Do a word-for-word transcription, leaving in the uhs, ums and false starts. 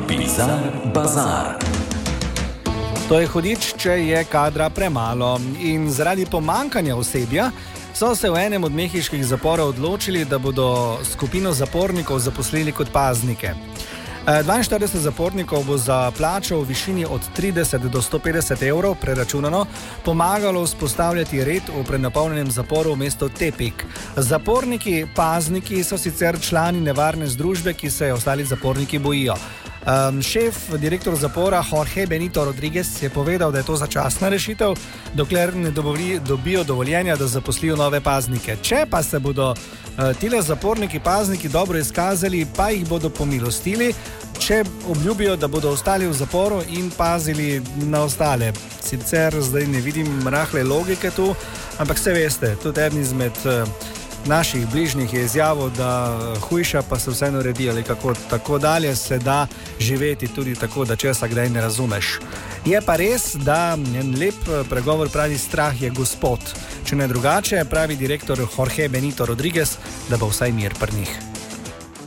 Bizar Bazar. To je hudič, če je kadra premalo, in zaradi pomankanja osebja so se v enem od mehiških zaporov odločili, da bodo skupino zapornikov zaposlili kot paznike. dvainštirideset zapornikov bo za plačo v višini od trideset do sto petdeset evrov preračunano pomagalo vzpostavljati red v prenapolnjenem zaporu v mestu Tepik. Zaporniki, pazniki so sicer člani nevarne združbe, ki se ostali zaporniki bojijo. Um, šef, direktor zapora Jorge Benito Rodriguez je povedal, da je to začasna rešitev, dokler ne dobi, dobijo dovoljenja, da zaposlijo nove paznike. Če pa se bodo uh, tile zaporniki, pazniki dobro izkazali, pa jih bodo pomilostili, če obljubijo, da bodo ostali v zaporu in pazili na ostale. Sicer zdaj ne vidim rahle logike tu, ampak se veste, tudi eden izmed uh, naših bližnjih je izjavil, da hujša pa se vseeno redi, ali kako tako dalje se da živeti tudi tako, da česa kdaj ne razumeš. Je pa res, da en lep pregovor pravi, strah je gospod. Če ne drugače, pravi direktor Jorge Benito Rodriguez, da bo vsaj mir pri njih.